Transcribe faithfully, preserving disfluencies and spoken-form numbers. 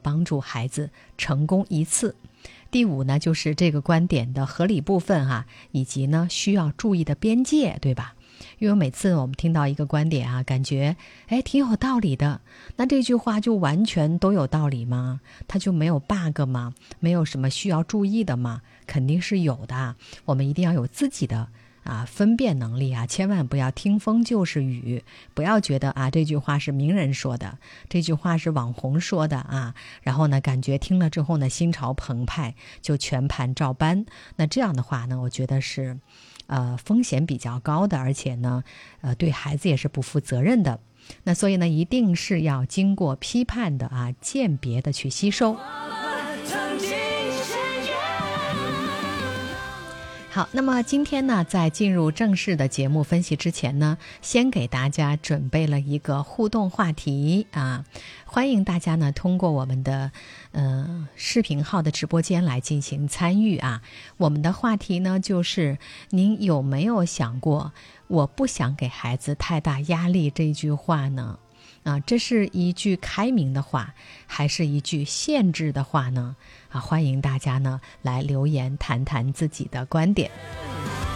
帮助孩子成功一次。第五呢，就是这个观点的合理部分啊，以及呢需要注意的边界，对吧？因为每次我们听到一个观点啊，感觉哎挺有道理的，那这句话就完全都有道理吗？它就没有 bug 吗？没有什么需要注意的吗？肯定是有的。我们一定要有自己的啊分辨能力啊，千万不要听风就是雨，不要觉得啊这句话是名人说的，这句话是网红说的啊，然后呢感觉听了之后呢心潮澎湃，就全盘照搬。那这样的话呢，我觉得是呃风险比较高的，而且呢呃对孩子也是不负责任的。那所以呢一定是要经过批判的啊鉴别的去吸收。好，那么今天呢，在进入正式的节目分析之前呢，先给大家准备了一个互动话题啊，欢迎大家呢通过我们的呃视频号的直播间来进行参与啊。我们的话题呢就是您有没有想过，我不想给孩子太大压力这句话呢？啊，这是一句开明的话，还是一句限制的话呢？啊，欢迎大家呢来留言谈谈自己的观点。